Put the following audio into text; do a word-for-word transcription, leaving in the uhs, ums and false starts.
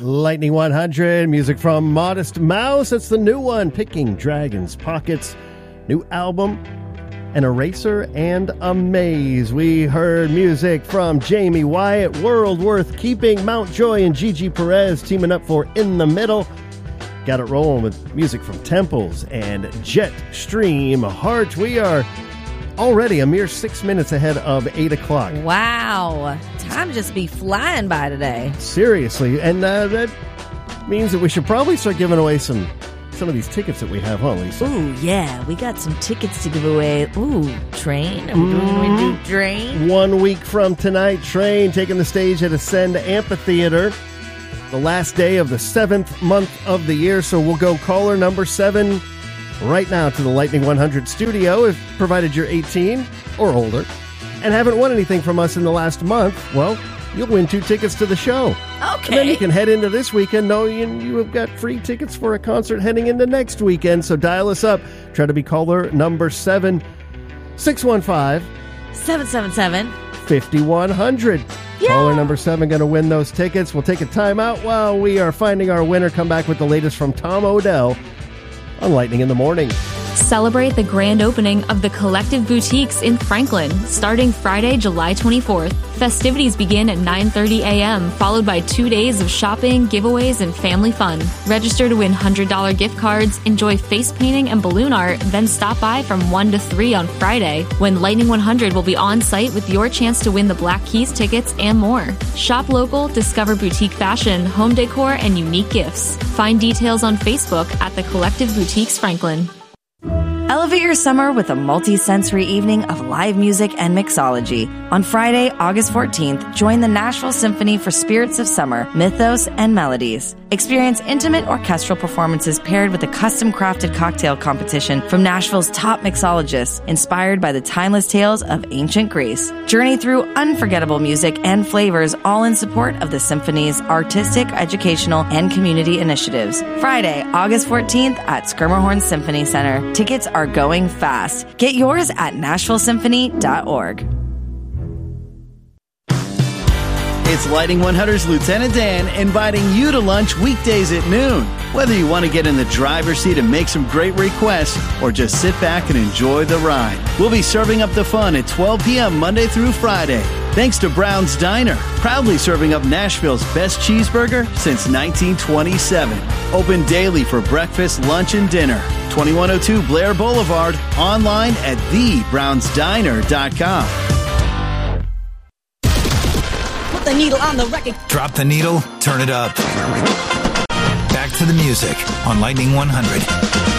Lightning one hundred, music from Modest Mouse. It's the new one, Picking Dragons Pockets. New album, An Eraser and a Maze. We heard music from Jamie Wyatt, World Worth Keeping, Mount Joy and Gigi Perez teaming up for In the Middle. Got it rolling with music from Temples and Jetstream Heart. We are already a mere six minutes ahead of eight o'clock. Wow. Time just be flying by today. Seriously. And uh, that means that we should probably start giving away some some of these tickets that we have, huh, Lisa? Ooh, yeah. We got some tickets to give away. Ooh, Train. Are we mm-hmm. doing we do Train? One week from tonight, Train taking the stage at Ascend Amphitheater. The last day of the seventh month of the year. So we'll go caller number seven right now to the Lightning one hundred studio, if provided you're eighteen or older and haven't won anything from us in the last month. Well, you'll win two tickets to the show. Okay. And then you can head into this weekend knowing you have got free tickets for a concert heading into next weekend. So dial us up. Try to be caller number seven, six one five, seven seven seven, five one zero zero. Yeah. Caller number seven going to win those tickets. We'll take a time out while we are finding our winner. Come back with the latest from Tom Odell on Lightning in the Morning. Celebrate the grand opening of the Collective Boutiques in Franklin, starting Friday, July twenty-fourth. Festivities begin at nine thirty a.m., followed by two days of shopping, giveaways, and family fun. Register to win one hundred dollars gift cards, enjoy face painting and balloon art, then stop by from one to three on Friday, when Lightning one hundred will be on site with your chance to win the Black Keys tickets and more. Shop local, discover boutique fashion, home decor, and unique gifts. Find details on Facebook at the Collective Boutiques Franklin. Elevate your summer with a multi-sensory evening of live music and mixology. On Friday, August fourteenth, join the Nashville Symphony for Spirits of Summer, Mythos, and Melodies. Experience intimate orchestral performances paired with a custom-crafted cocktail competition from Nashville's top mixologists, inspired by the timeless tales of ancient Greece. Journey through unforgettable music and flavors, all in support of the Symphony's artistic, educational, and community initiatives. Friday, August fourteenth at Skirmerhorn Symphony Center. Tickets are going fast. Get yours at nashville symphony dot org. It's Lightning one hundred's Lieutenant Dan inviting you to lunch weekdays at noon. Whether you want to get in the driver's seat and make some great requests or just sit back and enjoy the ride, we'll be serving up the fun at twelve p.m. Monday through Friday. Thanks to Brown's Diner, proudly serving up Nashville's best cheeseburger since nineteen twenty-seven. Open daily for breakfast, lunch, and dinner. twenty-one oh two Blair Boulevard, online at the browns diner dot com. Put the needle on the record. Drop the needle, turn it up. Back to the music on Lightning one hundred.